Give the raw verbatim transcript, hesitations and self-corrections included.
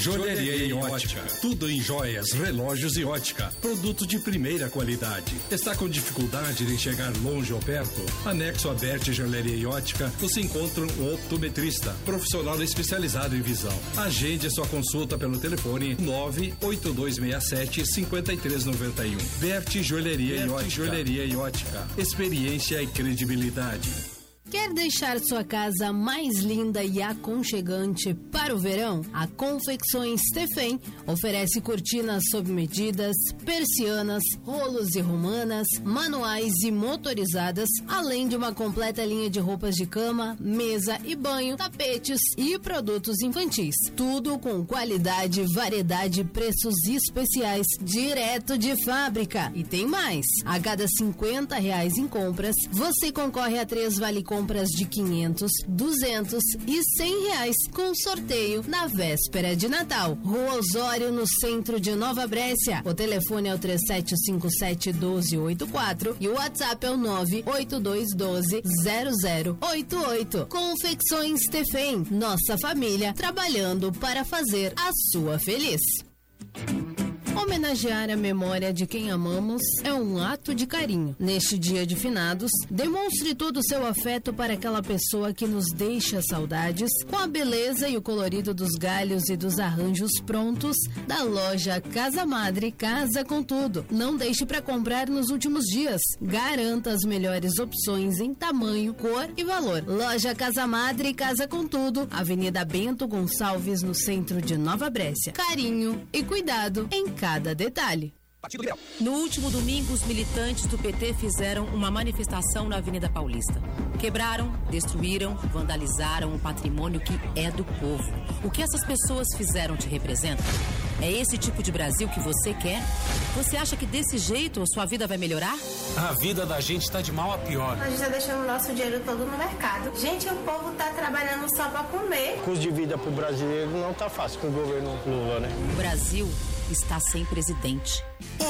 Joalheria e ótica. Tudo em joias, relógios e ótica. Produto de primeira qualidade. Está com dificuldade em chegar longe ou perto? Anexo a Berti Joalheria e Ótica, você encontra um optometrista, profissional especializado em visão. Agende sua consulta pelo telefone nove oito dois seis sete, cinco três nove um. Berti Joalheria e Ótica. Joalheria e Ótica. Experiência e credibilidade. Quer deixar sua casa mais linda e aconchegante para o verão? A Confecções Tefém oferece cortinas sob medidas, persianas, rolos e romanas, manuais e motorizadas, além de uma completa linha de roupas de cama, mesa e banho, tapetes e produtos infantis. Tudo com qualidade, variedade e preços especiais direto de fábrica. E tem mais! A cada cinquenta reais em compras, você concorre a três vale-compras compras de quinhentos, duzentos e cem reais com sorteio na véspera de Natal. Rua Osório, no centro de Nova Brécia. O telefone é o três sete cinco sete, um dois oito quatro e o WhatsApp é o nove oito dois um dois, zero zero oito oito. Confecções Tefém, nossa família trabalhando para fazer a sua feliz. Homenagear a memória de quem amamos é um ato de carinho. Neste dia de finados, demonstre todo o seu afeto para aquela pessoa que nos deixa saudades, com a beleza e o colorido dos galhos e dos arranjos prontos da loja Casa Madre Casa com Tudo. Não deixe para comprar nos últimos dias. Garanta as melhores opções em tamanho, cor e valor. Loja Casa Madre Casa com Tudo, Avenida Bento Gonçalves, no centro de Nova Brécia. Carinho e cuidado em cada detalhe. No último domingo, os militantes do P T fizeram uma manifestação na Avenida Paulista. Quebraram, destruíram, vandalizaram o patrimônio que é do povo. O que essas pessoas fizeram te representa? É esse tipo de Brasil que você quer? Você acha que desse jeito a sua vida vai melhorar? A vida da gente está de mal a pior. A gente está deixando o nosso dinheiro todo no mercado. Gente, o povo está trabalhando só para comer. O custo de vida para o brasileiro não está fácil com o governo Lula, né? O Brasil está sem presidente.